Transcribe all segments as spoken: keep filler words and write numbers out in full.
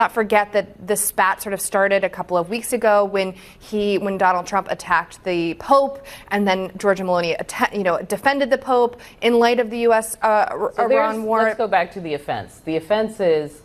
Not forget that the spat sort of started a couple of weeks ago when he, when Donald Trump attacked the Pope, and then Giorgia Meloni, att- you know, defended the Pope in light of the U S uh, so Iran war. Let's go back to the offense. The offense is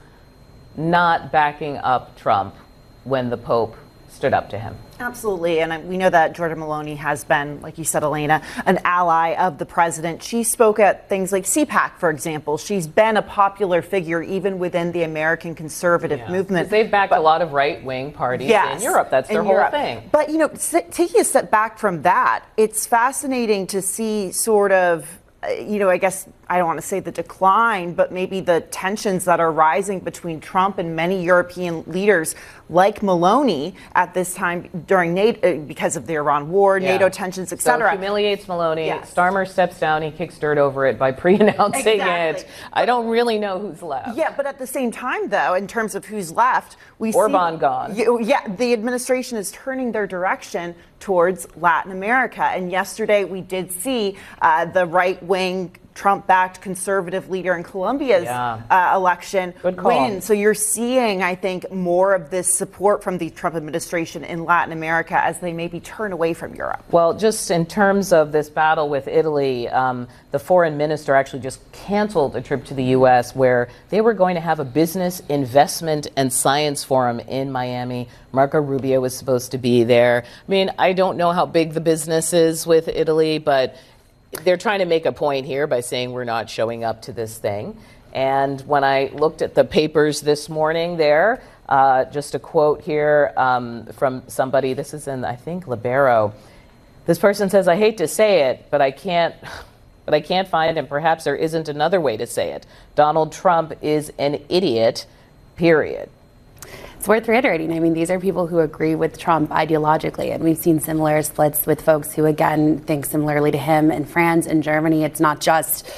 not backing up Trump when the Pope stood up to him. Absolutely. And we know that Giorgia Meloni has been, like you said, Elena, an ally of the president. She spoke at things like C PAC, for example. She's been a popular figure even within the American conservative yeah. movement. They've backed but, a lot of right-wing parties yes, in Europe. That's their in whole Europe. thing. But, you know, taking a step back from that, it's fascinating to see sort of, you know, I guess I don't want to say the decline, but maybe the tensions that are rising between Trump and many European leaders like Meloni at this time during NATO because of the Iran war, yeah. NATO tensions, et cetera. So humiliates Meloni. Yes. Starmer steps down. He kicks dirt over it by pre-announcing exactly. it. I don't really know who's left. Yeah, but at the same time, though, in terms of who's left, we Orban see, gone. You, yeah, the administration is turning their direction towards Latin America. And yesterday we did see uh, the right-wing Trump-backed conservative leader in Colombia's yeah. uh, election Good call. win. So you're seeing, I think, more of this support from the Trump administration in Latin America as they maybe turn away from Europe. Well, just in terms of this battle with Italy, um, the foreign minister actually just canceled a trip to the U S where they were going to have a business, investment, and science forum in Miami. Marco Rubio was supposed to be there. I mean, I don't know how big the business is with Italy, but they're trying to make a point here by saying we're not showing up to this thing. And when I looked at the papers this morning there, uh, just a quote here um, from somebody, this is in, I think, Libero. This person says, I hate to say it, but I can't, but I can't find, and perhaps there isn't another way to say it. Donald Trump is an idiot, period. It's worth reiterating. I mean, these are people who agree with Trump ideologically, and we've seen similar splits with folks who, again, think similarly to him in France and Germany. It's not just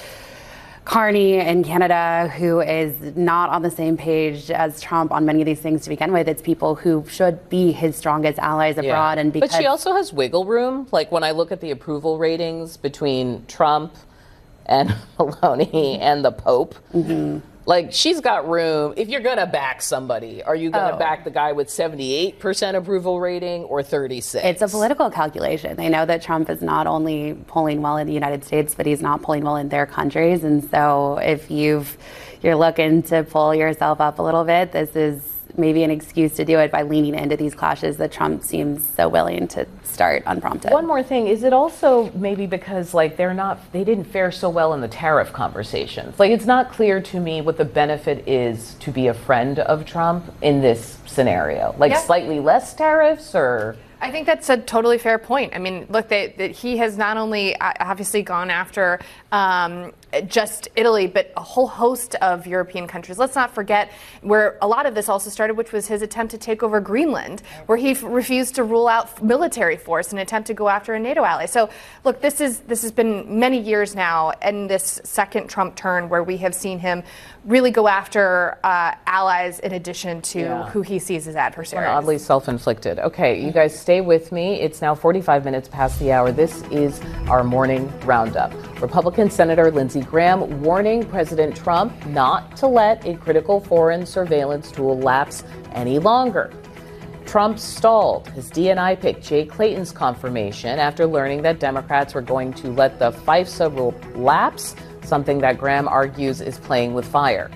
Carney in Canada who is not on the same page as Trump on many of these things to begin with. It's people who should be his strongest allies abroad. Yeah. And because but she also has wiggle room. Like when I look at the approval ratings between Trump and Meloni and the Pope, mm-hmm. like she's got room. If you're going to back somebody, are you going to oh. back the guy with seventy-eight percent approval rating or thirty-six? It's a political calculation. They know that Trump is not only polling well in the United States, but he's not polling well in their countries. And so if you've, you're looking to pull yourself up a little bit, this is maybe an excuse to do it by leaning into these clashes that Trump seems so willing to start unprompted. One more thing, is it also maybe because like they're not, they didn't fare so well in the tariff conversations? Like it's not clear to me what the benefit is to be a friend of Trump in this scenario. Like yeah. slightly less tariffs or? I think that's a totally fair point. I mean, look, they, they, he has not only obviously gone after um, just Italy, but a whole host of European countries. Let's not forget where a lot of this also started, which was his attempt to take over Greenland, where he f- refused to rule out military force in an attempt to go after a NATO ally. So, look, this is this has been many years now, and this second Trump turn where we have seen him really go after uh, allies in addition to yeah. who he sees as adversaries. Oddly self-inflicted. Okay, you guys stay with me. It's now forty-five minutes past the hour. This is our morning roundup. Republican Senator Lindsey Graham warning President Trump not to let a critical foreign surveillance tool lapse any longer. Trump stalled his D N I pick Jay Clayton's confirmation after learning that Democrats were going to let the FISA rule lapse, something that Graham argues is playing with fire.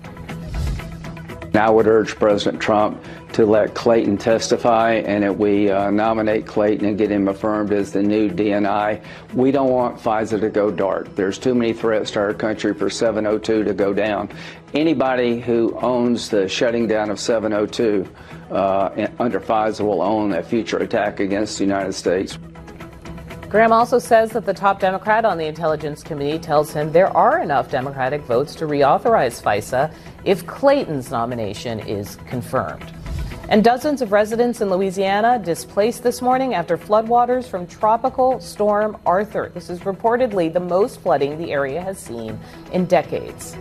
I would urge President Trump to let Clayton testify, and that we uh, nominate Clayton and get him affirmed as the new D N I. We don't want FISA to go dark. There's too many threats to our country for seven oh two to go down. Anybody who owns the shutting down of seven oh two uh, under FISA will own a future attack against the United States. Graham also says that the top Democrat on the Intelligence Committee tells him there are enough Democratic votes to reauthorize FISA if Clayton's nomination is confirmed. And dozens of residents in Louisiana displaced this morning after floodwaters from Tropical Storm Arthur. This is reportedly the most flooding the area has seen in decades.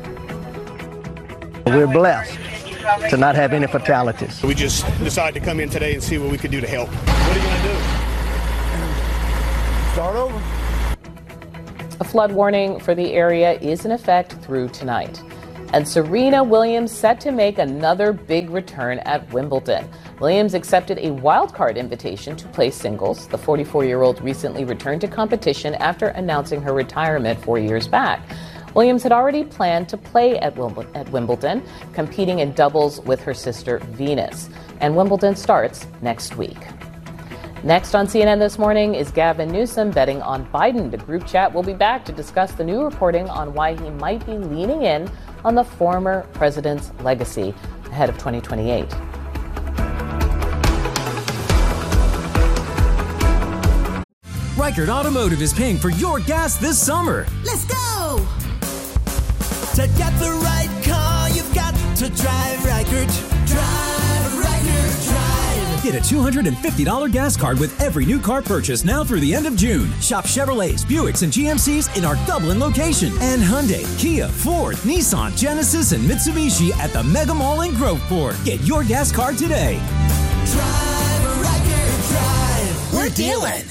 We're blessed to not have any fatalities. We just decided to come in today and see what we could do to help. What are you going to do? Start over. A flood warning for the area is in effect through tonight. And Serena Williams set to make another big return at Wimbledon. Williams accepted a wildcard invitation to play singles. The forty-four-year-old recently returned to competition after announcing her retirement four years back. Williams had already planned to play at Wimbledon, competing in doubles with her sister Venus. And Wimbledon starts next week. Next on C N N This Morning is Gavin Newsom betting on Biden. The group chat will be back to discuss the new reporting on why he might be leaning in on the former president's legacy ahead of twenty twenty-eight. Reichert Automotive is paying for your gas this summer. Let's go! To get the right car, you've got to drive Reichert. Drive Reichert, drive. Get a two hundred fifty dollars gas card with every new car purchase now through the end of June. Shop Chevrolets, Buicks, and G M Cs in our Dublin location. And Hyundai, Kia, Ford, Nissan, Genesis, and Mitsubishi at the Mega Mall in Groveport. Get your gas card today. Drive Reichert, drive. We're dealing.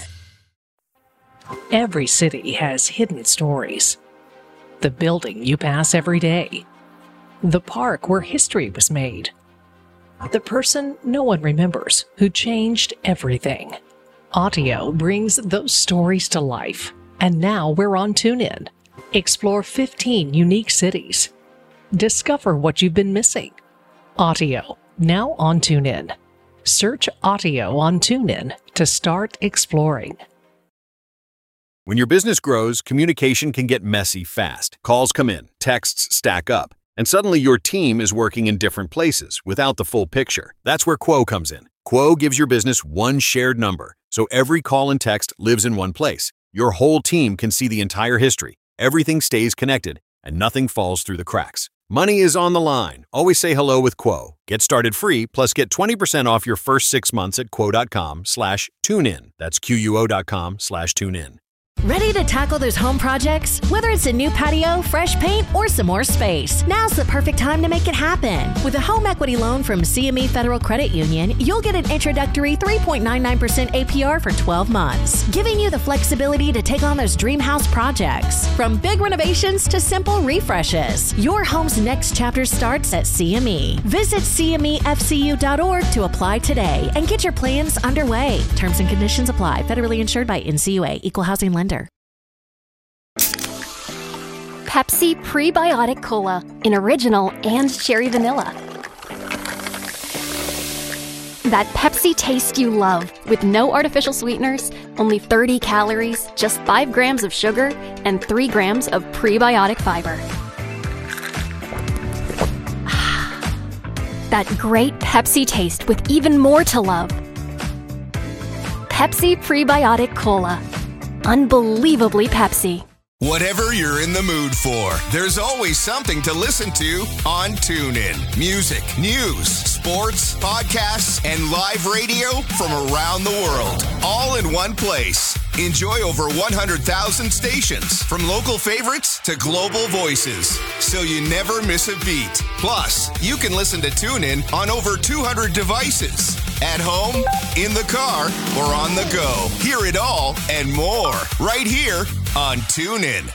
Every city has hidden stories. The building you pass every day. The park where history was made. The person no one remembers who changed everything. Audio brings those stories to life. And now we're on TuneIn. Explore fifteen unique cities. Discover what you've been missing. Audio, now on TuneIn. Search Audio on TuneIn to start exploring. When your business grows, communication can get messy fast. Calls come in, texts stack up, and suddenly your team is working in different places without the full picture. That's where Quo comes in. Quo gives your business one shared number, so every call and text lives in one place. Your whole team can see the entire history. Everything stays connected, and nothing falls through the cracks. Money is on the line. Always say hello with Quo. Get started free, plus get twenty percent off your first six months at quo.com slash tune in. That's Q-U-O dot com slash tune in. Ready to tackle those home projects? Whether it's a new patio, fresh paint, or some more space, now's the perfect time to make it happen. With a home equity loan from C M E Federal Credit Union, you'll get an introductory three point nine nine percent A P R for twelve months, giving you the flexibility to take on those dream house projects. From big renovations to simple refreshes, your home's next chapter starts at C M E. Visit C M E F C U dot org to apply today and get your plans underway. Terms and conditions apply. Federally insured by N C U A. Equal housing lender. Pepsi Prebiotic Cola in original and cherry vanilla. That Pepsi taste you love with no artificial sweeteners, only thirty calories, just five grams of sugar, and three grams of prebiotic fiber. That great Pepsi taste with even more to love. Pepsi Prebiotic Cola. Unbelievably Pepsi. Whatever you're in the mood for, there's always something to listen to on TuneIn. Music, news, sports, podcasts, and live radio from around the world, all in one place. Enjoy over one hundred thousand stations, from local favorites to global voices, so you never miss a beat. Plus, you can listen to TuneIn on over two hundred devices. At home, in the car, or on the go. Hear it all and more right here on TuneIn.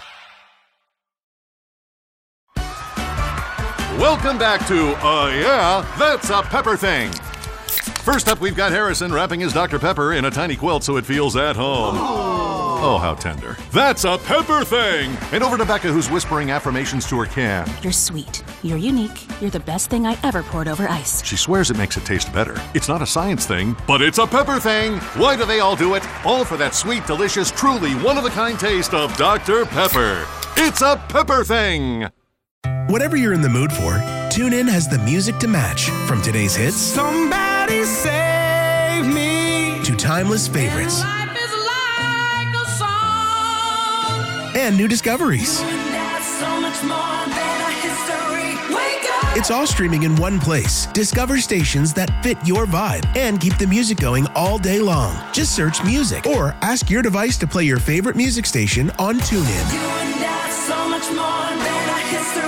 Welcome back to Uh Yeah, That's a Pepper Thing. First up, we've got Harrison wrapping his Doctor Pepper in a tiny quilt so it feels at home. Oh, how tender. That's a Pepper Thing! And over to Becca, who's whispering affirmations to her can. You're sweet. You're unique. You're the best thing I ever poured over ice. She swears it makes it taste better. It's not a science thing, but it's a pepper thing. Why do they all do it? All for that sweet, delicious, truly one-of-a-kind taste of Doctor Pepper. It's a Pepper Thing! Whatever you're in the mood for, TuneIn has the music to match. From today's hits, Somebody save me, to timeless favorites, life is like a song, and new discoveries. and that's so much more than a history. Wake up! It's all streaming in one place. Discover stations that fit your vibe and keep the music going all day long. Just search music or ask your device to play your favorite music station on TuneIn. You and that's so much more than a history.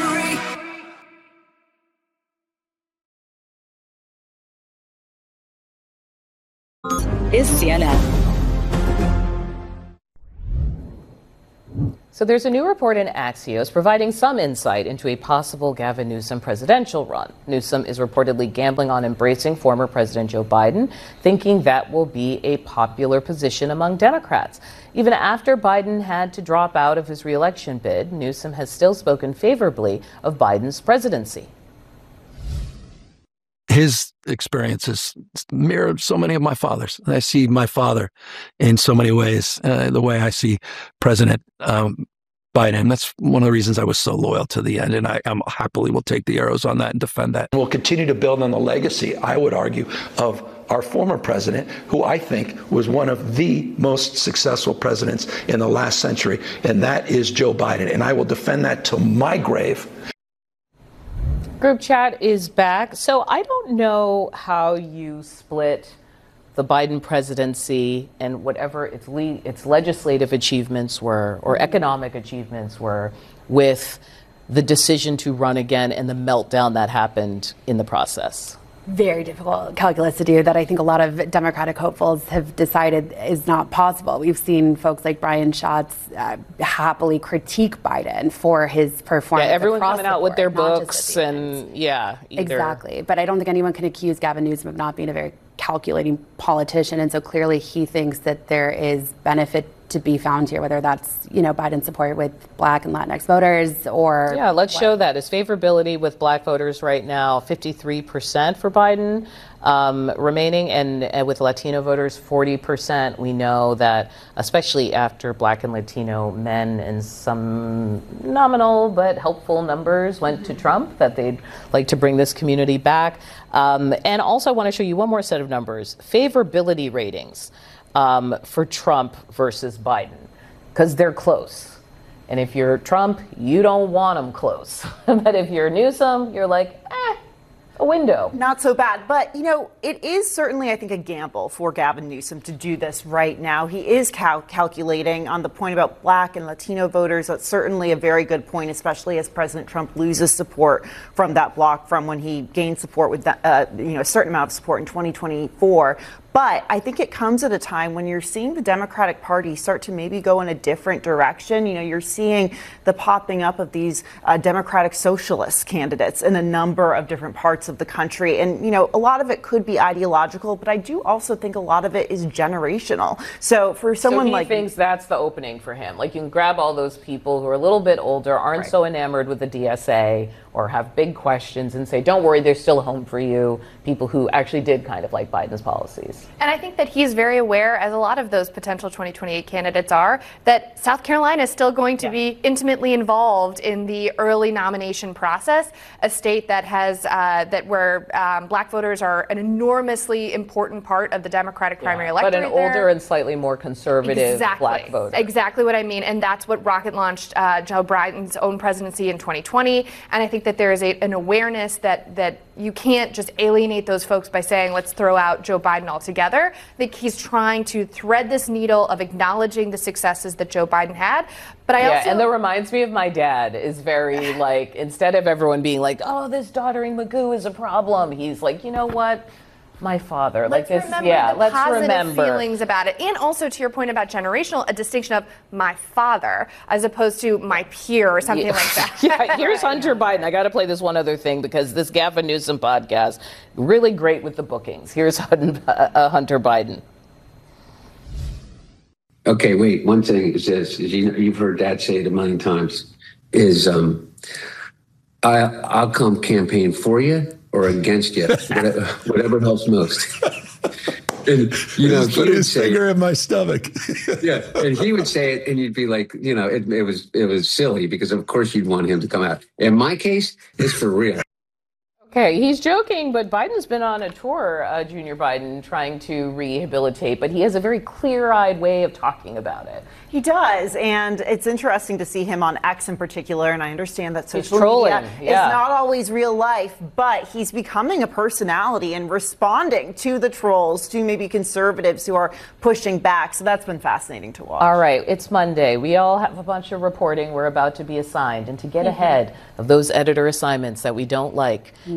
Is C N N. So there's a new report in Axios providing some insight into a possible Gavin Newsom presidential run. Newsom is reportedly gambling on embracing former President Joe Biden, thinking that will be a popular position among Democrats. Even after Biden had to drop out of his re-election bid, Newsom has still spoken favorably of Biden's presidency. His experiences mirror so many of my father's. I see my father in so many ways, uh, the way I see President um, Biden. That's one of the reasons I was so loyal to the end, and I I'm happily will take the arrows on that and defend that. We'll continue to build on the legacy, I would argue, of our former president, who I think was one of the most successful presidents in the last century, and that is Joe Biden. And I will defend that till my grave. Group chat is back. So I don't know how you split the Biden presidency and whatever its, le- its legislative achievements were or economic achievements were with the decision to run again and the meltdown that happened in the process. Very difficult calculus to do that I think a lot of Democratic hopefuls have decided is not possible. We've seen folks like Brian Schatz uh, happily critique Biden for his performance. Yeah, everyone across coming the out board, with their not just books at the and yeah. Either. Exactly. But I don't think anyone can accuse Gavin Newsom of not being a very calculating politician. And so clearly he thinks that there is benefit to be found here, whether that's, you know, Biden's support with Black and Latinx voters or... Yeah, let's what. show that. His favorability with Black voters right now, fifty-three percent for Biden um, remaining, and, and with Latino voters, forty percent. We know that, especially after Black and Latino men in some nominal but helpful numbers went to Trump, that they'd like to bring this community back. Um, and also I want to show you one more set of numbers. Favorability ratings. Um, for Trump versus Biden, because they're close. And if you're Trump, you don't want them close. But if you're Newsom, you're like, eh, a window. Not so bad. But, you know, it is certainly, I think, a gamble for Gavin Newsom to do this right now. He is cal- calculating on the point about Black and Latino voters. That's certainly a very good point, especially as President Trump loses support from that bloc from when he gained support with that, uh, you know, a certain amount of support in twenty twenty-four. But I think it comes at a time when you're seeing the Democratic Party start to maybe go in a different direction. You know, you're seeing the popping up of these uh, Democratic Socialist candidates in a number of different parts of the country. And, you know, a lot of it could be ideological, but I do also think a lot of it is generational. So for someone so he like... thinks that's the opening for him. Like, you can grab all those people who are a little bit older, aren't Right. so enamored with the D S A, or have big questions and say, don't worry, there's still a home for you. People who actually did kind of like Biden's policies. And I think that he's very aware, as a lot of those potential twenty twenty-eight candidates are, that South Carolina is still going to yeah. be intimately involved in the early nomination process, a state that has uh, that where um, Black voters are an enormously important part of the Democratic primary yeah, electorate. But an there. older and slightly more conservative exactly. Black voter. Exactly what I mean. And that's what rocket launched uh, Joe Biden's own presidency in twenty twenty. And I think that there is a, an awareness that that you can't just alienate those folks by saying, let's throw out Joe Biden altogether. I think he's trying to thread this needle of acknowledging the successes that Joe Biden had. But I yeah, also... and that reminds me of my dad, is very like, instead of everyone being like, oh, this doddering Magoo is a problem, he's like, you know what? My father, let's like this, remember yeah, the let's positive remember feelings about it. And also to your point about generational, a distinction of my father as opposed to my peer or something yeah. like that. Yeah, here's Hunter Biden. I got to play this one other thing because this Gavin Newsom podcast, really great with the bookings. Here's uh, Hunter Biden. Okay, wait, one thing is this, is you, you've heard Dad say it a million times, is um, I, I'll come campaign for you or against you, whatever, whatever helps most. And, you know, put his finger in my stomach. Yeah, and he would say it, and you'd be like, you know, it, it was it was silly because of course you'd want him to come out. In my case, it's for real. Okay, he's joking, but Biden's been on a tour, uh, Junior Biden, trying to rehabilitate, but he has a very clear-eyed way of talking about it. He does, and it's interesting to see him on X in particular, and I understand that social trolling, media yeah. is not always real life, but he's becoming a personality and responding to the trolls, to maybe conservatives who are pushing back, so that's been fascinating to watch. All right, it's Monday. We all have a bunch of reporting we're about to be assigned, and to get mm-hmm. ahead of those editor assignments that we don't like, mm-hmm.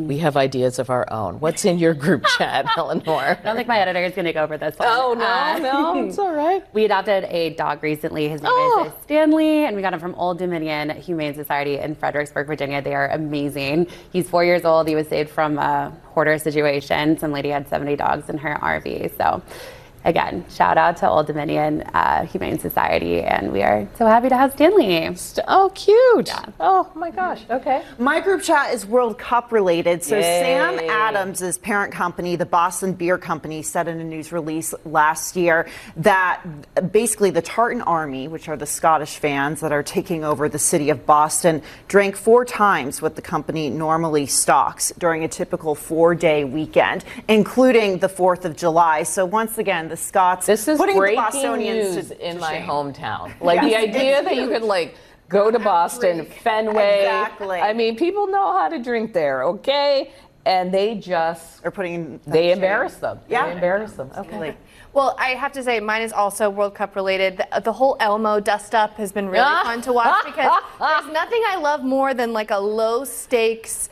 We have ideas of our own. What's in your group chat, Eleanor? I don't think my editor is going to go over this one. Oh, no, Uh, no, it's all right. We adopted a dog recently. His name Oh. is Stanley, and we got him from Old Dominion Humane Society in Fredericksburg, Virginia. They are amazing. He's four years old. He was saved from a hoarder situation. Some lady had seventy dogs in her R V. So, again, shout out to Old Dominion uh, Humane Society, and we are so happy to have Stanley. Oh, cute. Yeah. Oh, my gosh. Okay. My group chat is World Cup related. So Yay. Sam Adams' parent company, the Boston Beer Company, said in a news release last year that basically the Tartan Army, which are the Scottish fans that are taking over the city of Boston, drank four times what the company normally stocks during a typical four-day weekend, including the fourth of July. So once again, the Scots This is putting the breaking Bostonians news to, in to my shame. hometown. Like Yes, the idea it's that you huge. could like go to Boston, Fenway. Exactly. I mean, people know how to drink there, okay? And they just are putting they shame. embarrass them. Yeah. They embarrass them. Okay. Well, I have to say, mine is also World Cup related. The, the whole Elmo dust up has been really fun to watch because there's nothing I love more than like a low stakes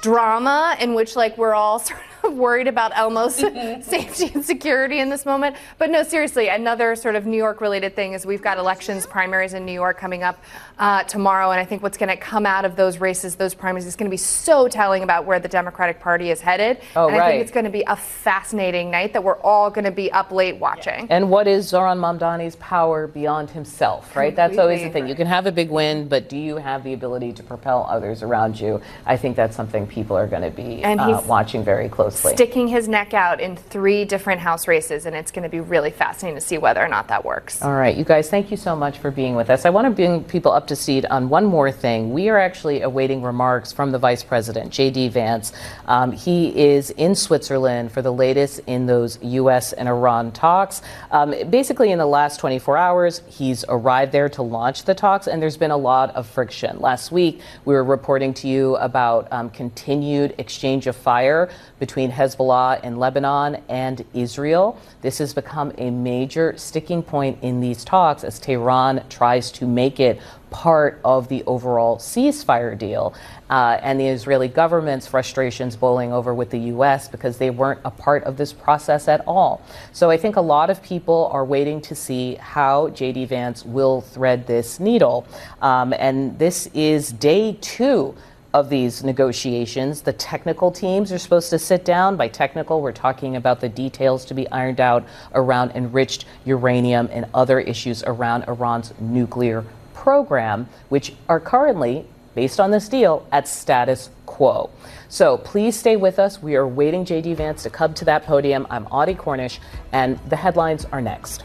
drama in which like we're all sort of worried about Elmo's safety and security in this moment. But no, seriously, another sort of New York related thing is we've got elections, primaries in New York coming up uh, tomorrow. And I think what's going to come out of those races, those primaries, is going to be so telling about where the Democratic Party is headed. Oh, and I right. think it's going to be a fascinating night that we're all going to be up late watching. And what is Zoran Mamdani's power beyond himself, right? That's always the Completely. thing. You can have a big win, but do you have the ability to propel others around you? I think that's something people are going to be And uh, he's watching very closely. Sticking his neck out in three different House races, and it's going to be really fascinating to see whether or not that works. All right, you guys, thank you so much for being with us. I want to bring people up to speed on one more thing. We are actually awaiting remarks from the Vice President, J D Vance. Um, he is in Switzerland for the latest in those U S and Iran talks. Um, basically, in the last twenty-four hours, he's arrived there to launch the talks, and there's been a lot of friction. Last week, we were reporting to you about um, continued exchange of fire between Hezbollah in Lebanon and Israel. This has become a major sticking point in these talks as Tehran tries to make it part of the overall ceasefire deal. Uh, and the Israeli government's frustrations boiling over with the U S because they weren't a part of this process at all. So I think a lot of people are waiting to see how J D Vance will thread this needle. Um, and this is day two of these negotiations. The technical teams are supposed to sit down. By technical, we're talking about the details to be ironed out around enriched uranium and other issues around Iran's nuclear program, which are currently, based on this deal, at status quo. So please stay with us. We are waiting J D Vance to come to that podium. I'm Audie Cornish, and the headlines are next.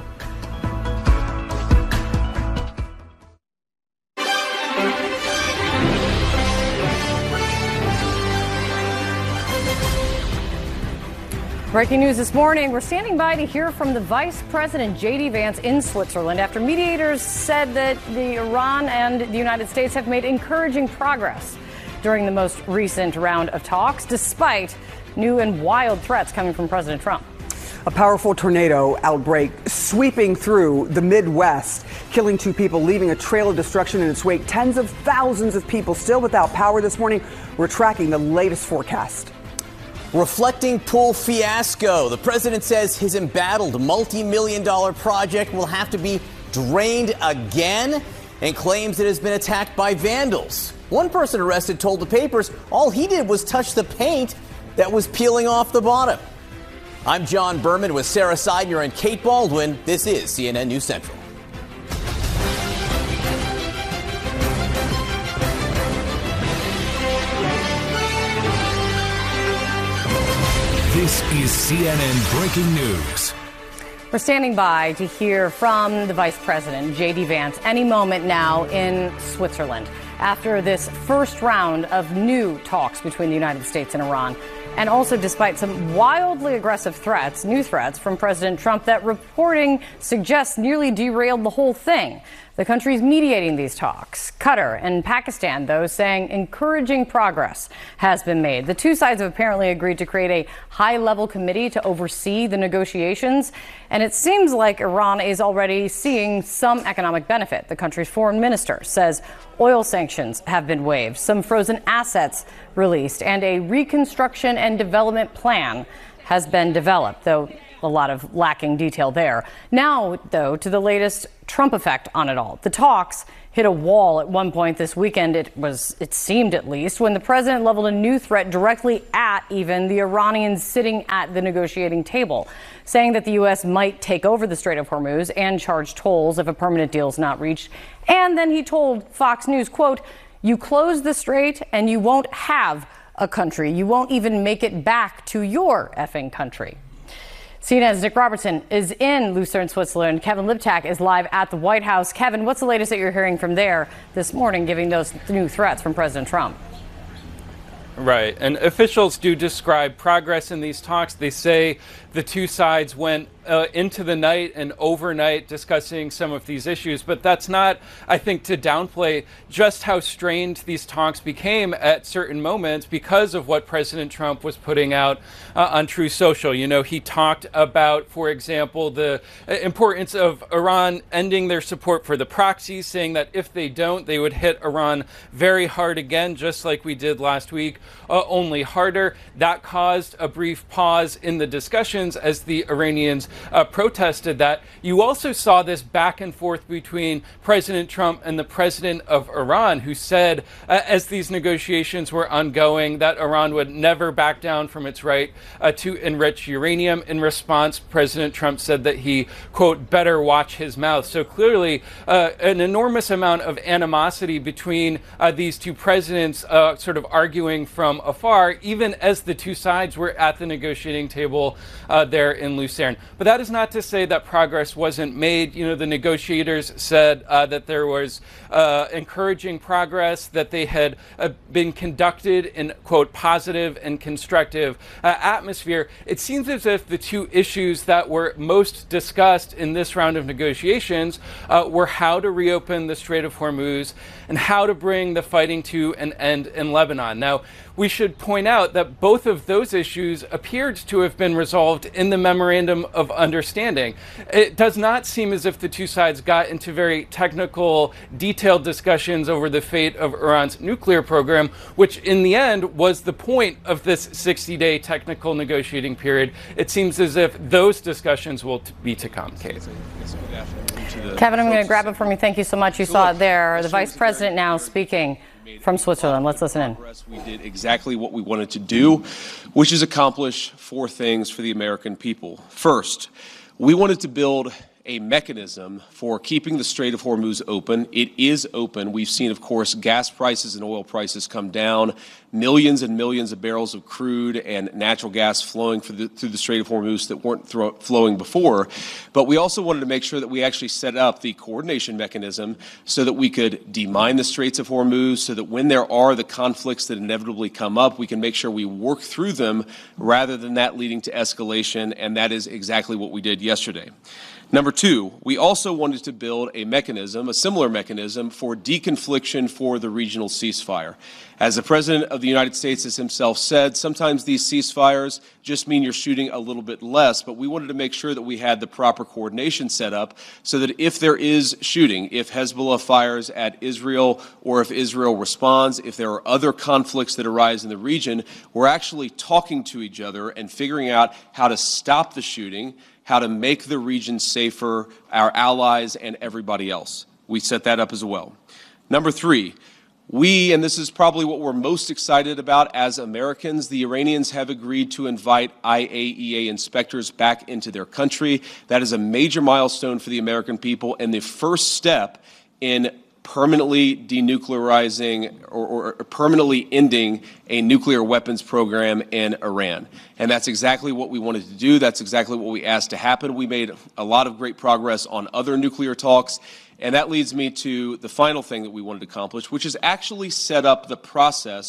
Breaking news this morning, we're standing by to hear from the Vice President J D Vance in Switzerland after mediators said that the Iran and the United States have made encouraging progress during the most recent round of talks, despite new and wild threats coming from President Trump. A powerful tornado outbreak sweeping through the Midwest, killing two people, leaving a trail of destruction in its wake. Tens of thousands of people still without power this morning. We're tracking the latest forecast. Reflecting pool fiasco, the president says his embattled multi-million dollar project will have to be drained again and claims it has been attacked by vandals. One person arrested told the papers all he did was touch the paint that was peeling off the bottom. I'm John Berman with Sarah Seidner and Kate Baldwin. This is C N N News Central. This is C N N Breaking News. We're standing by to hear from the Vice President, J D Vance, any moment now in Switzerland after this first round of new talks between the United States and Iran. And also despite some wildly aggressive threats, new threats from President Trump that reporting suggests nearly derailed the whole thing. The countries mediating these talks, Qatar and Pakistan, though, saying encouraging progress has been made. The two sides have apparently agreed to create a high-level committee to oversee the negotiations, and it seems like Iran is already seeing some economic benefit. The country's foreign minister says oil sanctions have been waived, some frozen assets released, and a reconstruction and development plan has been developed, though a lot of lacking detail there. Now, though, to the latest Trump effect on it all. The talks hit a wall at one point this weekend, it was, it seemed at least, when the president leveled a new threat directly at even the Iranians sitting at the negotiating table, saying that the U S might take over the Strait of Hormuz and charge tolls if a permanent deal is not reached. And then he told Fox News, quote, "You close the strait and you won't have a country. You won't even make it back to your effing country." C N N's Nick Robertson is in Lucerne, Switzerland. Kevin Liptak is live at the White House. Kevin, what's the latest that you're hearing from there this morning, giving those new threats from President Trump? Right. And officials do describe progress in these talks. They say the two sides went uh, into the night and overnight discussing some of these issues. But that's not, I think, to downplay just how strained these talks became at certain moments because of what President Trump was putting out uh, on Truth Social. You know, he talked about, for example, the importance of Iran ending their support for the proxies, saying that if they don't, they would hit Iran very hard again, just like we did last week, uh, only harder. That caused a brief pause in the discussions as the Iranians uh, protested that. You also saw this back and forth between President Trump and the president of Iran, who said, uh, as these negotiations were ongoing, that Iran would never back down from its right uh, to enrich uranium. In response, President Trump said that he, quote, better watch his mouth. So clearly, uh, an enormous amount of animosity between uh, these two presidents uh, sort of arguing from afar, even as the two sides were at the negotiating table uh, there in Lucerne. But that is not to say that progress wasn't made. You know, the negotiators said uh, that there was uh, encouraging progress, that they had uh, been conducted in, quote, positive and constructive uh, atmosphere. It seems as if the two issues that were most discussed in this round of negotiations uh, were how to reopen the Strait of Hormuz and how to bring the fighting to an end in Lebanon. Now, we should point out that both of those issues appeared to have been resolved in the Memorandum of Understanding. It does not seem as if the two sides got into very technical, detailed discussions over the fate of Iran's nuclear program, which in the end was the point of this sixty-day technical negotiating period. It seems as if those discussions will t- be to come, Kate. Kevin, I'm going to grab it from you. Thank you so much. You saw it there. The Vice President now speaking from Switzerland. Let's listen in. We did exactly what we wanted to do, which is accomplish four things for the American people. First, we wanted to build a mechanism for keeping the Strait of Hormuz open. It is open. We've seen, of course, gas prices and oil prices come down, millions and millions of barrels of crude and natural gas flowing through the, through the Strait of Hormuz that weren't thro- flowing before. But we also wanted to make sure that we actually set up the coordination mechanism so that we could demine the Straits of Hormuz, so that when there are the conflicts that inevitably come up, we can make sure we work through them rather than that leading to escalation, and that is exactly what we did yesterday. Number two, we also wanted to build a mechanism, a similar mechanism, for deconfliction for the regional ceasefire. As the President of the United States has himself said, sometimes these ceasefires just mean you're shooting a little bit less, but we wanted to make sure that we had the proper coordination set up so that if there is shooting, if Hezbollah fires at Israel or if Israel responds, if there are other conflicts that arise in the region, we're actually talking to each other and figuring out how to stop the shooting, how to make the region safer, our allies and everybody else. We set that up as well. Number three, we, and this is probably what we're most excited about as Americans, the Iranians have agreed to invite I A E A inspectors back into their country. That is a major milestone for the American people and the first step in permanently denuclearizing or, or permanently ending a nuclear weapons program in Iran. And that's exactly what we wanted to do. That's exactly what we asked to happen. We made a lot of great progress on other nuclear talks. And that leads me to the final thing that we wanted to accomplish, which is actually set up the process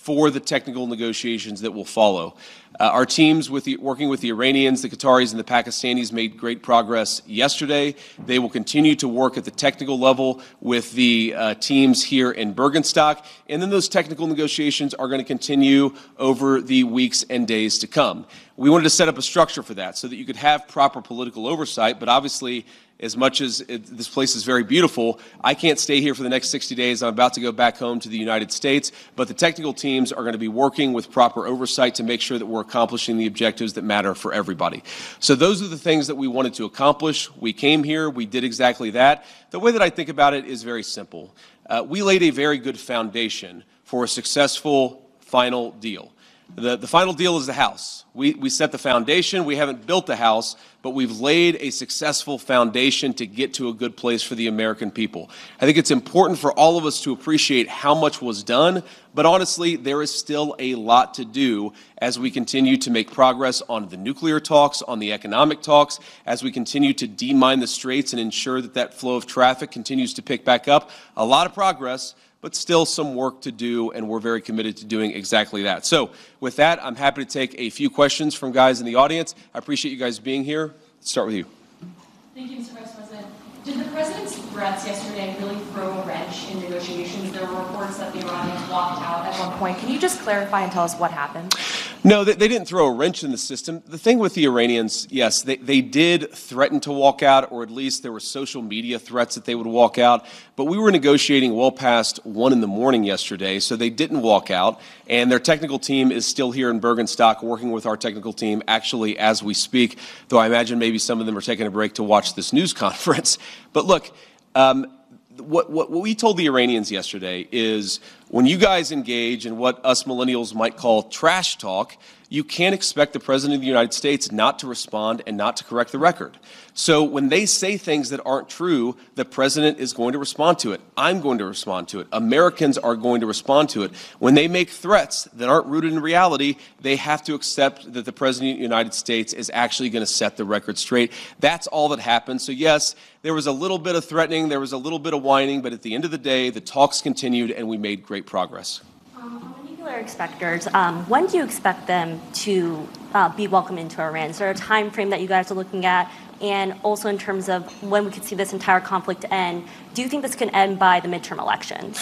for the technical negotiations that will follow. Uh, our teams with the, working with the Iranians, the Qataris, and the Pakistanis made great progress yesterday. They will continue to work at the technical level with the uh, teams here in Bergenstock, and then those technical negotiations are going to continue over the weeks and days to come. We wanted to set up a structure for that so that you could have proper political oversight, but obviously, as much as it, this place is very beautiful, I can't stay here for the next sixty days. I'm about to go back home to the United States, but the technical teams are going to be working with proper oversight to make sure that we're accomplishing the objectives that matter for everybody. So those are the things that we wanted to accomplish. We came here, we did exactly that. The way that I think about it is very simple. Uh, we laid a very good foundation for a successful final deal. The, the final deal is the house. We, we set the foundation. We haven't built the house, but we've laid a successful foundation to get to a good place for the American people. I think it's important for all of us to appreciate how much was done, but honestly, there is still a lot to do as we continue to make progress on the nuclear talks, on the economic talks, as we continue to demine the straits and ensure that that flow of traffic continues to pick back up. A lot of progress, but still some work to do, and we're very committed to doing exactly that. So with that, I'm happy to take a few questions from guys in the audience. I appreciate you guys being here. Let's start with you. Thank you, Mister Vice President. Did the president's threats yesterday really throw a wrench in negotiations? There were reports that the Iranians walked out at one point. Can you just clarify and tell us what happened? No, they, they didn't throw a wrench in the system. The thing with the Iranians, yes, they, they did threaten to walk out, or at least there were social media threats that they would walk out. But we were negotiating well past one in the morning yesterday, so they didn't walk out. And their technical team is still here in Bergenstock working with our technical team actually as we speak, though I imagine maybe some of them are taking a break to watch this news conference. But look, um, What, what, what we told the Iranians yesterday is when you guys engage in what us millennials might call trash talk, you can't expect the President of the United States not to respond and not to correct the record. So when they say things that aren't true, the President is going to respond to it. I'm going to respond to it. Americans are going to respond to it. When they make threats that aren't rooted in reality, they have to accept that the President of the United States is actually going to set the record straight. That's all that happened. So yes, there was a little bit of threatening, there was a little bit of whining, but at the end of the day, the talks continued and we made great progress. Um, on the nuclear inspectors, um, when do you expect them to uh, be welcomed into Iran? Is there a time frame that you guys are looking at? And also in terms of when we could see this entire conflict end, do you think this can end by the midterm elections?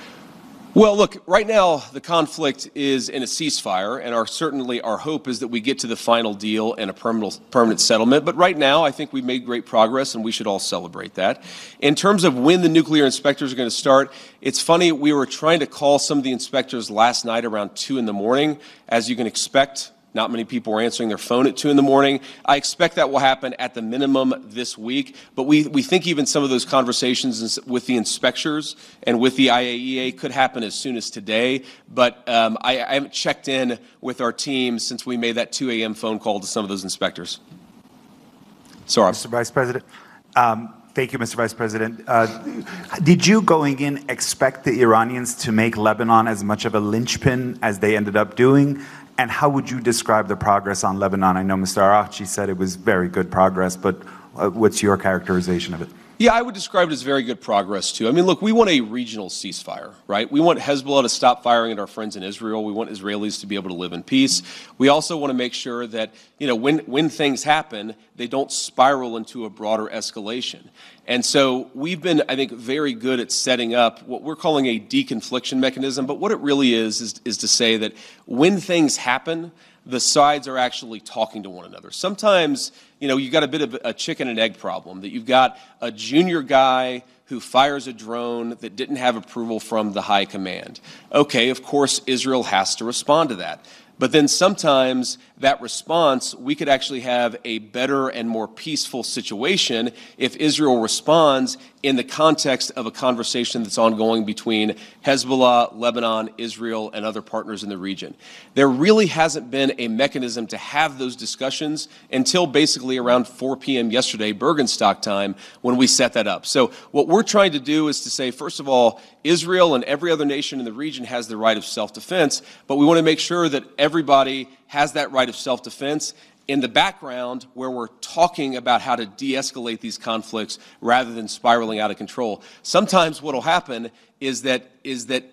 Well, look, right now the conflict is in a ceasefire, and our certainly our hope is that we get to the final deal and a permanent permanent settlement. But right now, I think we've made great progress, and we should all celebrate that. In terms of when the nuclear inspectors are going to start, it's funny, we were trying to call some of the inspectors last night around two in the morning, as you can expect. Not many people were answering their phone at two in the morning. I expect that will happen at the minimum this week. But we, we think even some of those conversations with the inspectors and with the I A E A could happen as soon as today. But um, I, I haven't checked in with our team since we made that two a m phone call to some of those inspectors. Sorry. Mister Vice President. Um, Thank you, Mister Vice President. Uh, did you, going in, expect the Iranians to make Lebanon as much of a linchpin as they ended up doing? And how would you describe the progress on Lebanon? I know Mister Araghchi said it was very good progress, but uh, what's your characterization of it? Yeah, I would describe it as very good progress, too. I mean, look, we want a regional ceasefire, right? We want Hezbollah to stop firing at our friends in Israel. We want Israelis to be able to live in peace. We also want to make sure that, you know, when, when things happen, they don't spiral into a broader escalation. And so we've been, I think, very good at setting up what we're calling a deconfliction mechanism. But what it really is, is, is to say that when things happen, the sides are actually talking to one another. Sometimes, you know, you've got a bit of a chicken and egg problem, that you've got a junior guy who fires a drone that didn't have approval from the high command. Okay, of course, Israel has to respond to that. But then sometimes that response, we could actually have a better and more peaceful situation if Israel responds in the context of a conversation that's ongoing between Hezbollah, Lebanon, Israel, and other partners in the region. There really hasn't been a mechanism to have those discussions until basically around four p m yesterday, Bergenstock time, when we set that up. So what we're trying to do is to say, first of all, Israel and every other nation in the region has the right of self-defense, but we want to make sure that everybody has that right of self-defense in the background where we're talking about how to de-escalate these conflicts rather than spiraling out of control. Sometimes what will happen is that is that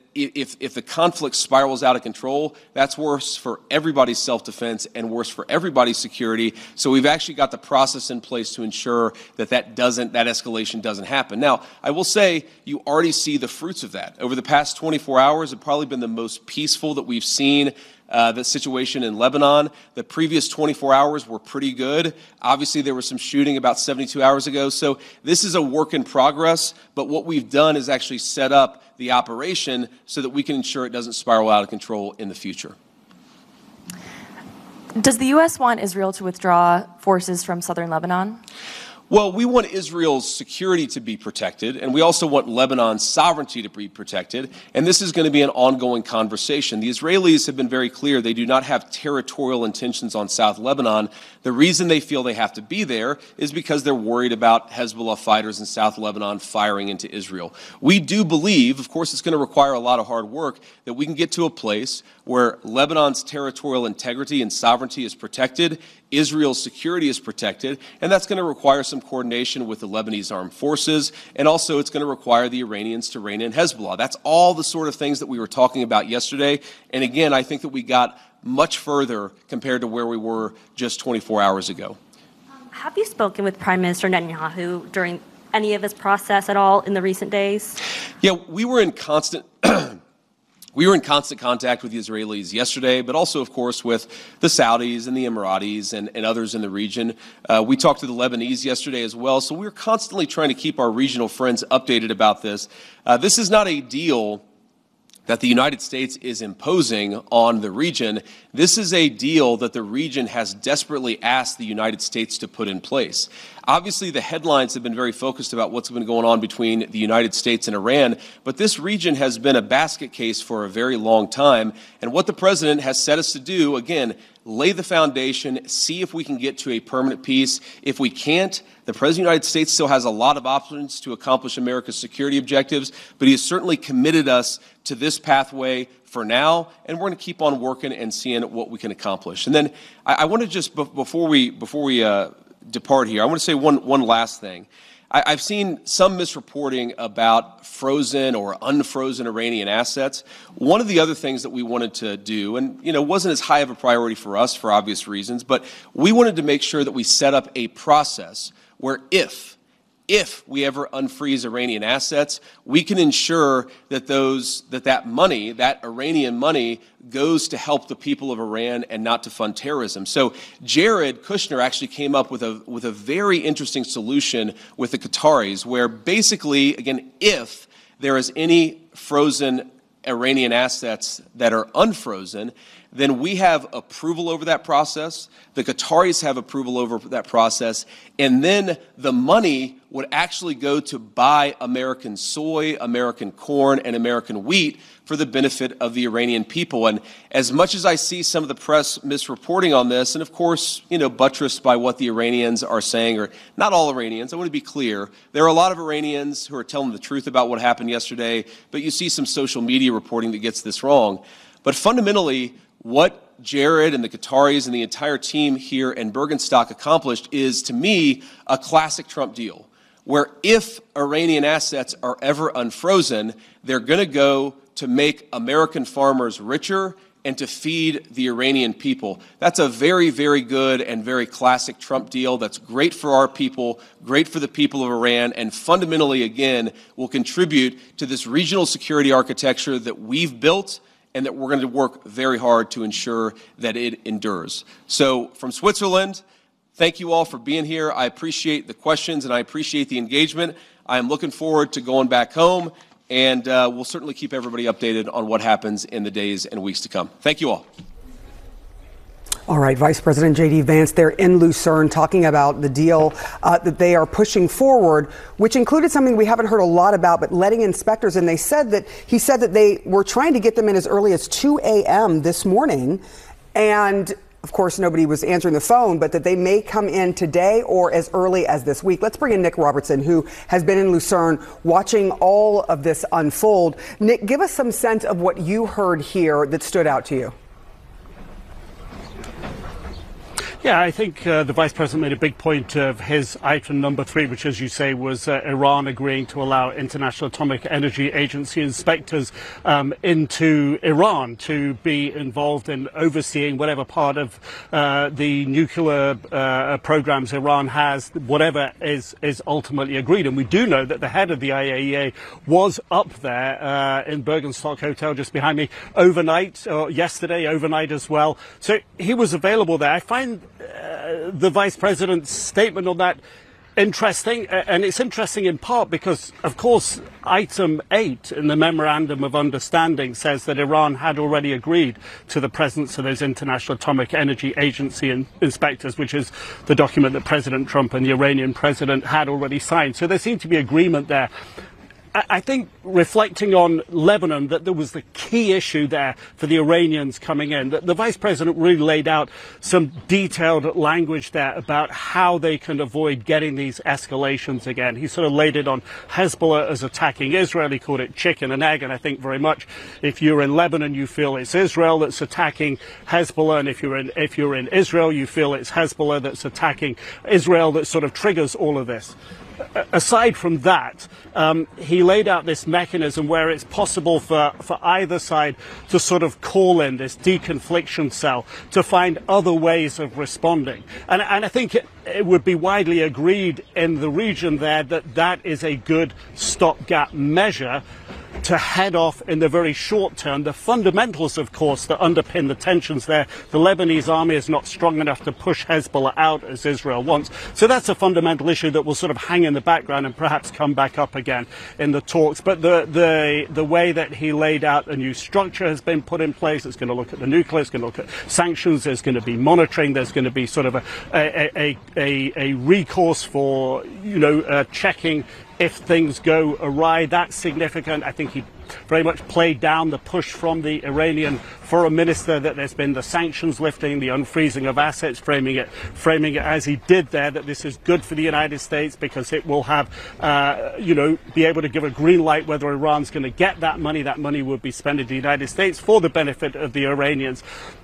if, if the conflict spirals out of control, that's worse for everybody's self-defense and worse for everybody's security. So we've actually got the process in place to ensure that that doesn't, that escalation doesn't happen. Now, I will say you already see the fruits of that. Over the past twenty-four hours, it's probably been the most peaceful that we've seen Uh, the situation in Lebanon. The previous twenty-four hours were pretty good. Obviously, there was some shooting about seventy-two hours ago. So this is a work in progress. But what we've done is actually set up the operation so that we can ensure it doesn't spiral out of control in the future. Does the U S want Israel to withdraw forces from southern Lebanon? Well, we want Israel's security to be protected, and we also want Lebanon's sovereignty to be protected, and this is going to be an ongoing conversation. The Israelis have been very clear they do not have territorial intentions on South Lebanon. The reason they feel they have to be there is because they're worried about Hezbollah fighters in South Lebanon firing into Israel. We do believe, of course it's going to require a lot of hard work, that we can get to a place where Lebanon's territorial integrity and sovereignty is protected, Israel's security is protected, and that's going to require some coordination with the Lebanese armed forces, and also it's going to require the Iranians to rein in Hezbollah. That's all the sort of things that we were talking about yesterday, and again, I think that we got much further compared to where we were just twenty-four hours ago. Have you spoken with Prime Minister Netanyahu during any of this process at all in the recent days? Yeah, we were in constant... We were in constant contact with the Israelis yesterday, but also, of course, with the Saudis and the Emiratis and, and others in the region. Uh, we talked to the Lebanese yesterday as well, so we're constantly trying to keep our regional friends updated about this. Uh, this is not a deal that the United States is imposing on the region. This is a deal that the region has desperately asked the United States to put in place. Obviously, the headlines have been very focused about what's been going on between the United States and Iran, but this region has been a basket case for a very long time. And what the president has set us to do, again, lay the foundation, see if we can get to a permanent peace. If we can't, the President of the United States still has a lot of options to accomplish America's security objectives, but he has certainly committed us to this pathway for now, and we're going to keep on working and seeing what we can accomplish. And then I, I want to just, before we, before we uh, depart here, I want to say one, one last thing. I, I've seen some misreporting about frozen or unfrozen Iranian assets. One of the other things that we wanted to do, and you know, wasn't as high of a priority for us for obvious reasons, but we wanted to make sure that we set up a process where if If we ever unfreeze Iranian assets, we can ensure that those that that money, that Iranian money, goes to help the people of Iran and not to fund terrorism. So Jared Kushner actually came up with a with a very interesting solution with the Qataris, where basically, again, if there is any frozen Iranian assets that are unfrozen, then we have approval over that process. The Qataris have approval over that process. And then the money would actually go to buy American soy, American corn, and American wheat for the benefit of the Iranian people. And as much as I see some of the press misreporting on this, and of course, you know, buttressed by what the Iranians are saying, or not all Iranians, I want to be clear, there are a lot of Iranians who are telling the truth about what happened yesterday, but you see some social media reporting that gets this wrong. But fundamentally, what Jared and the Qataris and the entire team here in Bergenstock accomplished is, to me, a classic Trump deal, where if Iranian assets are ever unfrozen, they're going to go to make American farmers richer and to feed the Iranian people. That's a very, very good and very classic Trump deal that's great for our people, great for the people of Iran, and fundamentally, again, will contribute to this regional security architecture that we've built and that we're going to work very hard to ensure that it endures. So from Switzerland, thank you all for being here. I appreciate the questions and I appreciate the engagement. I am looking forward to going back home, and uh, we'll certainly keep everybody updated on what happens in the days and weeks to come. Thank you all. All right, Vice President J D Vance there in Lucerne talking about the deal uh, that they are pushing forward, which included something we haven't heard a lot about, but letting inspectors in. They said that he said that they were trying to get them in as early as two a.m. this morning. And of course, nobody was answering the phone, but that they may come in today or as early as this week. Let's bring in Nick Robertson, who has been in Lucerne watching all of this unfold. Nick, give us some sense of what you heard here that stood out to you. Yeah, I think uh, the Vice President made a big point of his item number three, which, as you say, was uh, Iran agreeing to allow International Atomic Energy Agency inspectors um, into Iran to be involved in overseeing whatever part of uh, the nuclear uh, programs Iran has, whatever is, is ultimately agreed. And we do know that the head of the I A E A was up there uh, in Bergenstock Hotel just behind me overnight, or yesterday overnight as well. So he was available there. I find Uh, the Vice President's statement on that interesting, uh, and it's interesting in part because, of course, item eight in the Memorandum of Understanding says that Iran had already agreed to the presence of those International Atomic Energy Agency in- inspectors, which is the document that President Trump and the Iranian president had already signed. So there seemed to be agreement there. I think, reflecting on Lebanon, that there was the key issue there for the Iranians coming in. The, the Vice President really laid out some detailed language there about how they can avoid getting these escalations again. He sort of laid it on Hezbollah as attacking Israel. He called it chicken and egg, and I think very much if you're in Lebanon, you feel it's Israel that's attacking Hezbollah, and if you're in, if you're in Israel, you feel it's Hezbollah that's attacking Israel that sort of triggers all of this. Aside from that, um, he laid out this mechanism where it's possible for, for either side to sort of call in this deconfliction cell to find other ways of responding. And, and I think it, it would be widely agreed in the region there that that is a good stopgap measure to head off in the very short term the fundamentals, of course, that underpin the tensions there. The Lebanese army is not strong enough to push Hezbollah out as Israel wants. So that's a fundamental issue that will sort of hang in the background and perhaps come back up again in the talks. But the the, the way that he laid out a new structure has been put in place. It's going to look at the nuclear, it's going to look at sanctions, there's going to be monitoring, there's going to be sort of a, a, a, a, a recourse for, you know, uh, checking if things go awry. That's significant. I think he very much played down the push from the Iranian foreign minister that there's been the sanctions lifting, the unfreezing of assets, framing it, framing it as he did there, that this is good for the United States because it will have, uh, you know, be able to give a green light whether Iran's going to get that money. That money would be spent in the United States for the benefit of the Iranians.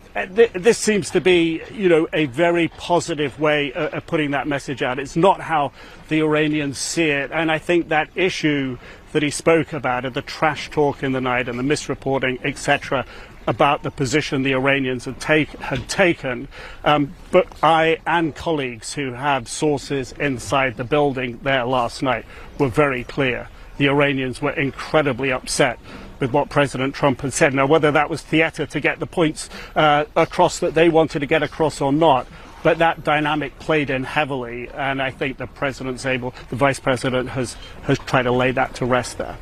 This seems to be, you know, a very positive way of putting that message out. It's not how the Iranians see it. And I think that issue that he spoke about, of the trash talk in the night and the misreporting, et cetera, about the position the Iranians had, take, had taken. Um, but I and colleagues who have sources inside the building there last night were very clear. The Iranians were incredibly upset with what President Trump had said. Now, whether that was theater to get the points uh, across that they wanted to get across or not, but that dynamic played in heavily, and I think the president's able, the vice president has, has tried to lay that to rest there.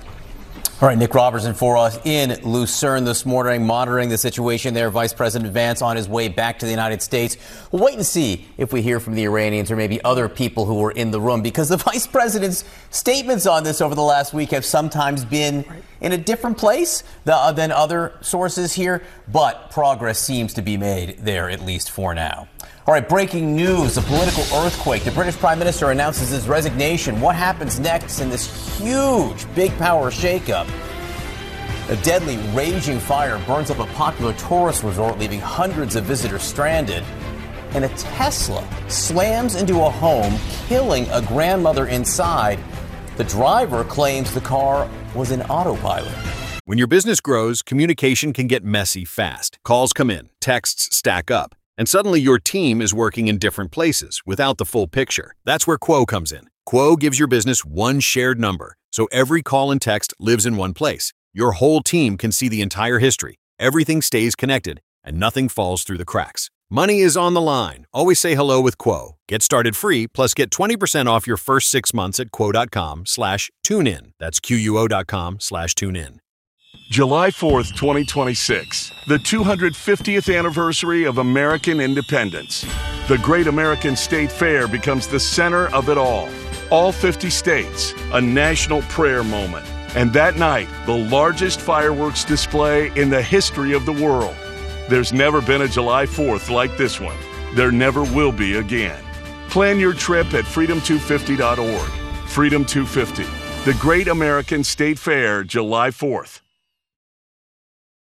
All right, Nick Robertson for us in Lucerne this morning, monitoring the situation there. Vice President Vance on his way back to the United States. We'll wait and see if we hear from the Iranians or maybe other people who were in the room, because the vice president's statements on this over the last week have sometimes been in a different place than other sources here, but progress seems to be made there, at least for now. All right, breaking news, a political earthquake. The British Prime Minister announces his resignation. What happens next in this huge big power shakeup? A deadly raging fire burns up a popular tourist resort, leaving hundreds of visitors stranded. And a Tesla slams into a home, killing a grandmother inside. The driver claims the car was an autopilot. When your business grows, communication can get messy fast. Calls come in, texts stack up, and suddenly your team is working in different places without the full picture. That's where Quo comes in. Quo gives your business one shared number, so every call and text lives in one place. Your whole team can see the entire history. Everything stays connected, and nothing falls through the cracks. Money is on the line. Always say hello with Quo. Get started free, plus get twenty percent off your first six months at quo.com slash tune in. That's Q-U-O.com slash tune in. July fourth, twenty twenty-six, the two hundred fiftieth anniversary of American independence. The Great American State Fair becomes the center of it all. All fifty states, a national prayer moment. And that night, the largest fireworks display in the history of the world. There's never been a July fourth like this one. There never will be again. Plan your trip at freedom two fifty dot org. Freedom two fifty, the Great American State Fair, July fourth.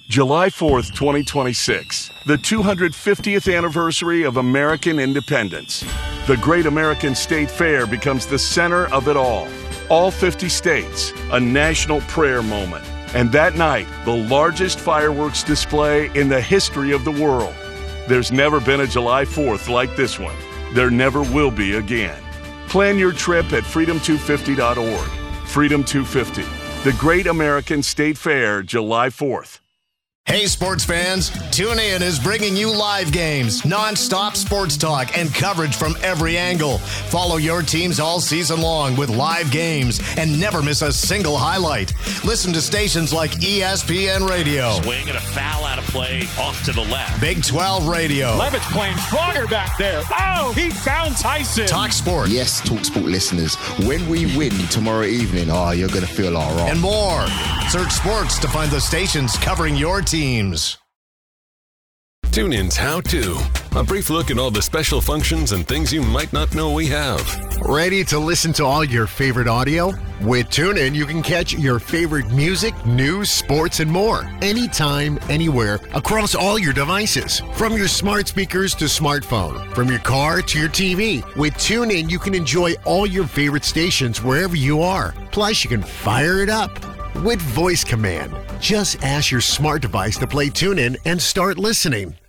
July fourth, twenty twenty-six, the two hundred fiftieth anniversary of American independence. The Great American State Fair becomes the center of it all. All fifty states, a national prayer moment. And that night, the largest fireworks display in the history of the world. There's never been a July fourth like this one. There never will be again. Plan your trip at freedom two fifty dot org. Freedom two fifty, the Great American State Fair, July fourth. Hey, sports fans, TuneIn is bringing you live games, non-stop sports talk, and coverage from every angle. Follow your teams all season long with live games and never miss a single highlight. Listen to stations like E S P N Radio. Swing and a foul out of play off to the left. Big twelve Radio. Levitt's playing stronger back there. Oh, he found Tyson. Talk Sport. Yes, Talk Sport listeners, when we win tomorrow evening, oh, you're going to feel all right. And more. Search sports to find the stations covering your teams. TuneIn's How To. A brief look at all the special functions and things you might not know we have. Ready to listen to all your favorite audio? With TuneIn, you can catch your favorite music, news, sports, and more. Anytime, anywhere, across all your devices. From your smart speakers to smartphone. From your car to your T V. With TuneIn, you can enjoy all your favorite stations wherever you are. Plus, you can fire it up with voice command. Just ask your smart device to play TuneIn and start listening.